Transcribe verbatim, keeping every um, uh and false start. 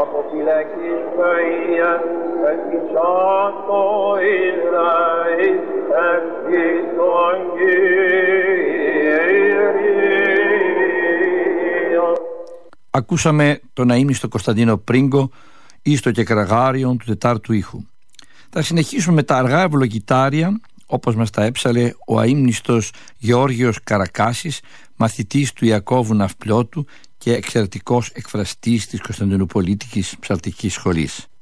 από φυλακής Παγία, ελπισάτο Ισραήλ, ευχητον Κύριον. Ακούσαμε τον αείμνηστο Κωνσταντίνο Πρίγκο ίστο και κραγάριον του τετάρτου ήχου. Θα συνεχίσουμε με τα αργά ευλογητάρια, όπως μας τα έψαλε ο αείμνηστος Γεώργιος Καρακάσης, μαθητής του Ιακώβου Ναυπλιώτου και εξαιρετικός εκφραστής της Κωνσταντινουπολίτικης Ψαλτικής Σχολής.